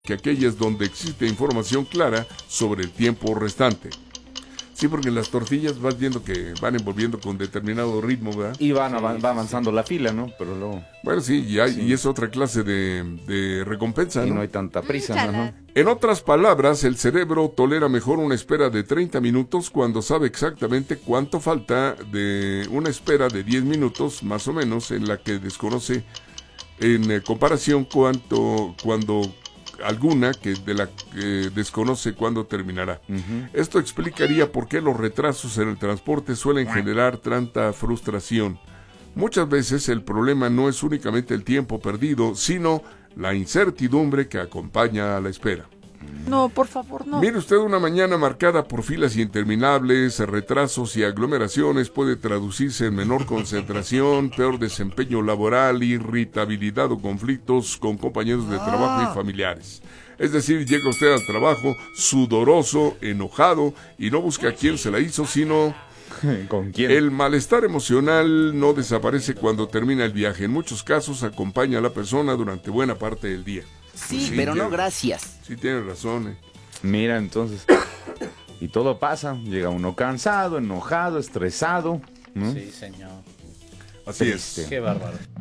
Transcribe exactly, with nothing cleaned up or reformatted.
que aquellas donde existe información clara sobre el tiempo restante. Sí, porque en las tortillas vas viendo que van envolviendo con determinado ritmo, ¿verdad? Y van Sí, avan- sí, va avanzando sí. la fila, ¿no? Pero luego... Bueno, sí, y, hay, Sí. y es otra clase de, de recompensa, Y ¿no? no hay tanta prisa, Mm, ¿no? chala. En otras palabras, el cerebro tolera mejor una espera de treinta minutos cuando sabe exactamente cuánto falta de una espera de diez minutos, más o menos, en la que desconoce en eh, comparación cuánto, cuando alguna que de la que desconoce cuándo terminará. Ujú. Esto explicaría por qué los retrasos en el transporte suelen generar tanta frustración. Muchas veces el problema no es únicamente el tiempo perdido, sino la incertidumbre que acompaña a la espera. No, por favor, no. Mire usted, una mañana marcada por filas interminables, retrasos y aglomeraciones puede traducirse en menor concentración, peor desempeño laboral, irritabilidad o conflictos con compañeros de trabajo y familiares. Es decir, llega usted al trabajo sudoroso, enojado y no busca a quién se la hizo, sino... ¿Con quién? El malestar emocional no desaparece cuando termina el viaje. En muchos casos acompaña a la persona durante buena parte del día. Sí, Sí, pero no tiene- gracias. Sí, tiene razón. eh. Mira, entonces... Y todo pasa. Llega uno cansado, enojado, estresado, ¿no? Sí, señor. Así Triste. es. Qué bárbaro.